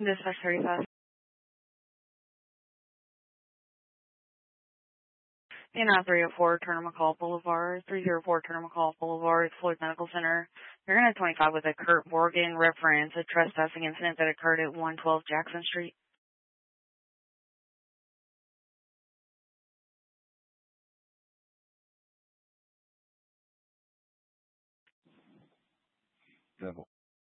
Dispatch 35. In 304 Turner McCall Boulevard, 304 Turner McCall Boulevard, Floyd Medical Center. You're in at 25 with a Kurt Morgan reference, a trespassing incident that occurred at 112 Jackson Street. Devil.